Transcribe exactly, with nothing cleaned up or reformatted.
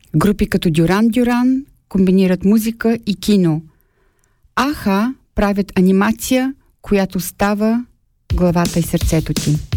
Групи като Дюран Дюран комбинират музика и кино. Аха правят анимация, която става главата и сърцето ти.